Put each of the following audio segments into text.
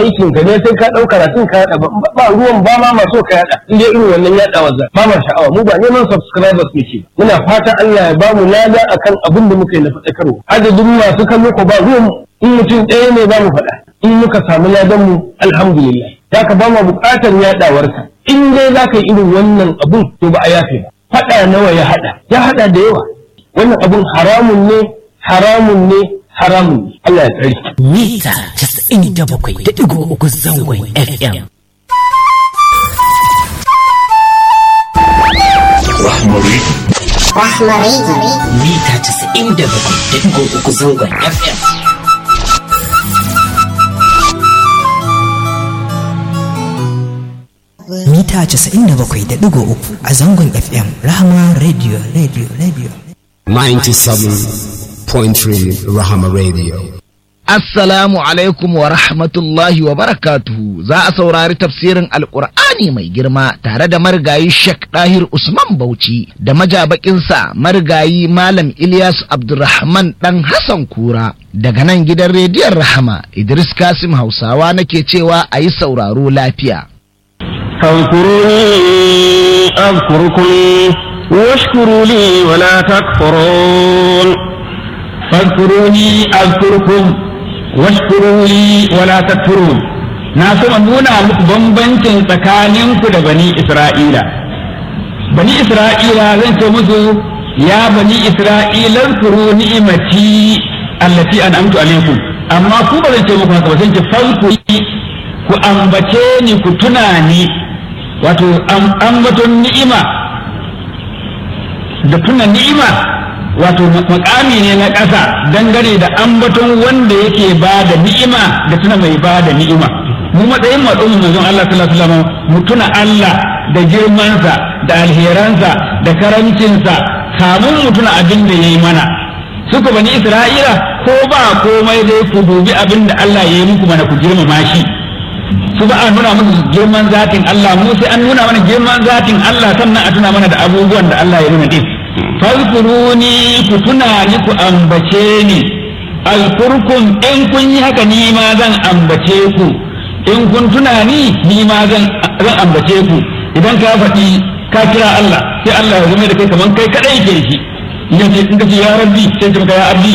aikin ka ne sai ka ɗau karatun ka yaɗa ba ruwan ba ma maso ka yaɗa in dai irin wannan yaɗawa ba ma sha'awa mu ba neman subscribers muke muna fata Allah ya ba mu lada akan abin da muka yi na faɗakarwa adadin masu kallo ko ba ruwan in mutum ɗaya ne za mu faɗa in muka samu ladan mu alhamdulillah za ka ba mu buƙatar yaɗawarka in dai za ka yi irin wannan abun to ba a yafe ba faɗa nawa ya haɗa da yawa wannan abun haramun ne Allah ya tsari. Mita 97.3 zangon FM. Rahmari. Mita 97.3 zangon FM. Mita 97.3 a zangon FM. Rahama Radio. 97.3 Rahama Radio. Assalamu alaikum wa rahmatullahi wa barakatuhu. Za a saurari tafsirin Alƙur'ani mai girma tare da marigayi Sheikh Dahir Usman Bauchi da majabakinsa marigayi Malam Ilyas Abdulrahman dan Hassan Kura. Daga nan gidan rediyon Rahama, Idris Kasim Hausawa nake cewa a yi sauraro lafiya. فاذكروني أذكركم واشكروا لي ولا تكفرون فاذكروني أذكركم واشكروا لي ولا تكفرون ناسو نونا muku bambancin tsakaninku da bani Isra'ila zan ce musu ya bani Isra'ila zkuru ni'imati allati an'amtu alaykum amma ku ba zan ce muku haka ba zan ce fazkuri ku ambace ni ku tuna ni wato ambaton ni'ima da tuna ni'ima wato makami ne na ƙasa dangane da ambaton wanda yake ba da ni'ima da tuna mai ba da ni'ima mu matsayin matsayin manzon Allah sallallahu alaihi wasallam mu tuna Allah da girmansa da alheransa da karamcinsa kamun mu tuna abin da yayi mana suka bani Isra'ila ko ba komai dai ku dubi abin da Allah ya yi muku mana ku girmama shi su ba a nuna musu girman zatin Allah mu sai an nuna mana girman zatin Allah sannan a tuna mana da abubuwan da Allah ya nuna din fazkuruni ku tuna ni ku ambace ni alkurkum in kun yi haka ni ma zan ambace ku in kun tuna ni ma zan ambace ku idan ka faɗi ka kira Allah sai Allah ya zama da kai kaman kai kadai ke shi in ka ce ya rabbi sai ka ya abdi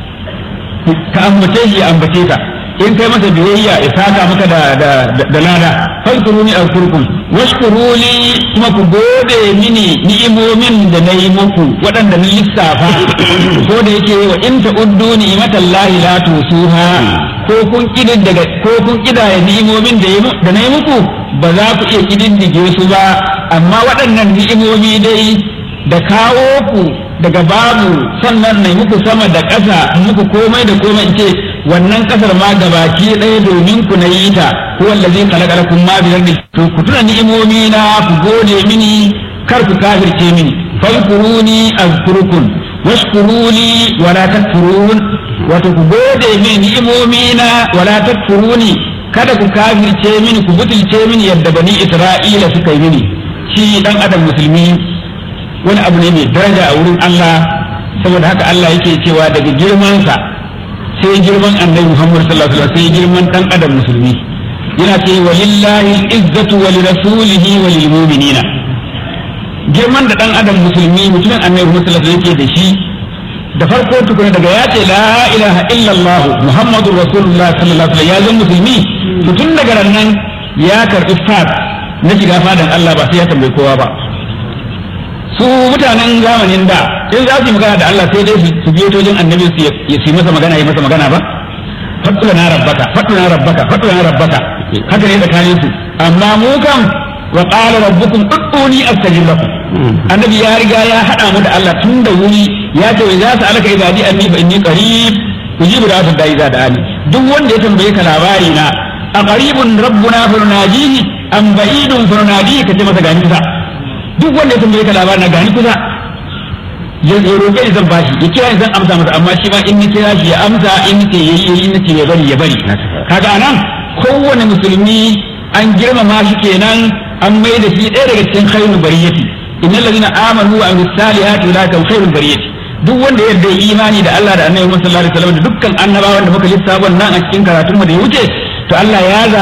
ka ambace shi ya ambace ka in kai masa biyayya ya saka maka da lada fazkuruni azkurkum washkuruli kuma ku gode mini ni'imomin da na yi muku waɗanda na lissafa ko da yake wa in ta'uddu ni'matallahi la tusuha ko kun kidaya ni'imomin da na yi muku ba za ku iya kididdige su ba amma waɗannan ni'imomi dai da kawo ku daga babu sannan na muku sama da ƙasa muku komai da komai ce wannan kasar ma gabaki ɗaya domin ku na yi ta ko wallazi khalaqa lakum ma bi ardi to ku tuna ni'imomi na ku gode mini kar ku kafirce mini fadkuruni azkurukum washkuruni wala takfurun wato ku gode mini ni'imomi na wala takfuruni kada ku kafirce mini ku butulce mini yadda bani Isra'ila suka yi mini shi dan adam musulmi wani abu ne mai daraja a wurin Allah saboda haka Allah yake cewa daga girmansa sai girman annabi Muhammad sallallahu alaihi wasallam sai girman dan adam musulmi yana ce walillahi izzatu wa lirasulihi wa lilmu'minina girman da dan adam musulmi mutumin annabi Muhammad sallallahu alaihi wasallam yake da shi da farko tukuna daga ya ce la ilaha illallah muhammadur rasulullah sallallahu alaihi wasallam ya zama musulmi tun daga nan ya karbi fat na shiga fadan Allah ba sai ya tambayi kowa ba su mutanen zamanin da in za su yi magana da Allah sai dai su biyo tojin annabi su yi masa magana yi masa magana ba fatulana rabbaka haka ne tsakanin su amma mu kam wa qala rabbukum ud'uni astajib lakum annabi ya riga ya hada mu da Allah tun da wuri ya ce za su alaka ibadi anni fa inni qarib ujibu da'watad da'i za da'ani duk wanda ya tambaye ka labari na a qaribun rabbuna fa nunajihi am ba'idun fa nunajihi kace masa gani kusa duk wanda ya tambaye ka labari na gani kusa ya roƙe ni zan bashi ya kira ni zan amsa masa amma shi ma in ni kira shi ya amsa in ni ce yayi in ni ce ya bari kaga anan kowane musulmi an girmama shi kenan an mai da shi ɗaya daga cikin khairul bariyati innal ladina amanu wa amilus salihati ulaika khairul bariyati duk wanda ya yarda imani da Allah da Annabi sallallahu alaihi wasallam da dukkan annabawan da muka lissafa nan a cikin karatun mu da ya wuce to Allah ya